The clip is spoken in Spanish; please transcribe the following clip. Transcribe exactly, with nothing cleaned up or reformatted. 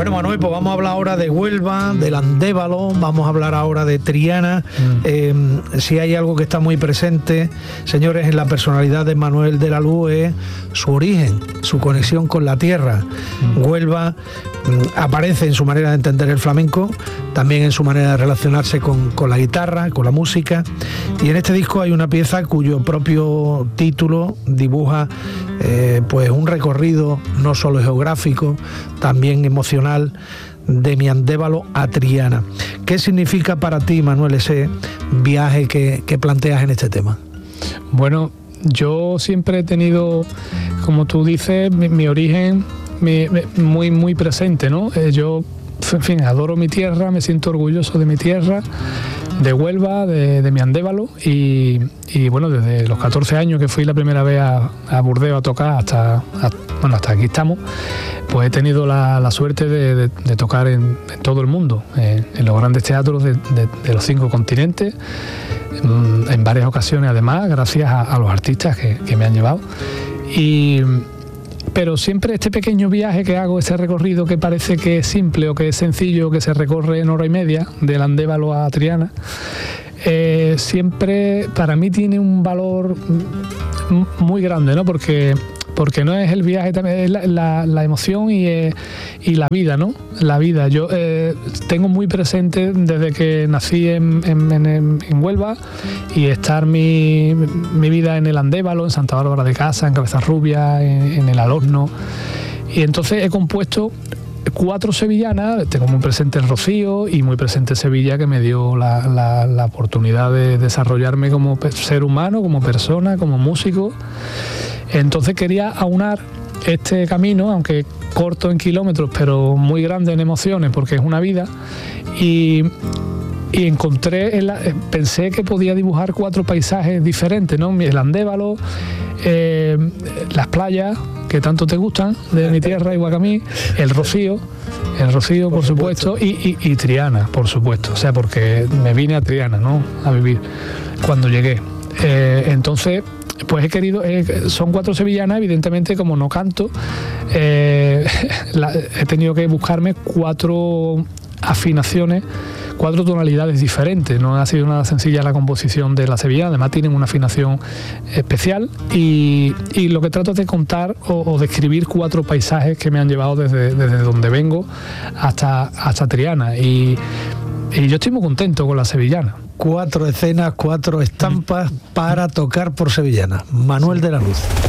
Bueno, Manuel, pues vamos a hablar ahora de Huelva, del Andévalo, vamos a hablar ahora de Triana. Mm. Eh, si hay algo que está muy presente, señores, en la personalidad de Manuel de la Luz es su origen, su conexión con la tierra. Mm. Huelva mm, aparece en su manera de entender el flamenco, también en su manera de relacionarse con, con la guitarra, con la música. Y en este disco hay una pieza cuyo propio título dibuja eh, pues un recorrido no solo geográfico, también emocional, de mi Andévalo a Triana. ¿Qué significa para ti, Manuel, ese viaje que, que planteas en este tema? Bueno, yo siempre he tenido, como tú dices, mi, mi origen mi, mi, muy, muy presente, ¿no? Eh, yo, en fin, adoro mi tierra, me siento orgulloso de mi tierra, de Huelva, de, de mi Andévalo, y, y bueno, desde los catorce años que fui la primera vez a, a Burdeos a tocar hasta, a, bueno, hasta aquí estamos, pues he tenido la, la suerte de, de, de tocar en, en todo el mundo, en, en los grandes teatros de, de, de los cinco continentes, en, en varias ocasiones además, gracias a, a los artistas que, que me han llevado. Y pero siempre este pequeño viaje que hago, ese recorrido que parece que es simple o que es sencillo, que se recorre en hora y media, del Andévalo a Triana, eh, siempre para mí tiene un valor muy grande, ¿no? Porque, porque no es el viaje, también es la, la, la emoción y, eh, y la vida, ¿no? La vida. Yo eh, tengo muy presente desde que nací en, en, en, en Huelva y estar mi, mi vida en el Andévalo, en Santa Bárbara de Casa, en Cabezarrubia, en, en el Alhorno. Y entonces he compuesto cuatro sevillanas. Tengo muy presente el Rocío y muy presente Sevilla, que me dio la, la, la oportunidad de desarrollarme como ser humano, como persona, como músico. Entonces quería aunar este camino, aunque corto en kilómetros, pero muy grande en emociones, porque es una vida, y, y encontré, en la, pensé que podía dibujar cuatro paisajes diferentes, ¿no? El Andévalo, eh, las playas que tanto te gustan de mi tierra, igual que a mí, el Rocío, el Rocío, por, por supuesto, supuesto. Y, y, y Triana, por supuesto, o sea, porque me vine a Triana, ¿no?, a vivir cuando llegué. Eh, entonces, pues he querido, eh, son cuatro sevillanas, evidentemente, como no canto, eh, la, he tenido que buscarme cuatro afinaciones, cuatro tonalidades diferentes. No ha sido nada sencilla la composición de la sevillana, además tienen una afinación especial, y, y lo que trato es de contar o, o describir cuatro paisajes que me han llevado desde, desde donde vengo hasta, hasta Triana, y, y yo estoy muy contento con la sevillana. Cuatro escenas, cuatro estampas para tocar por sevillana. Manuel de la Luz.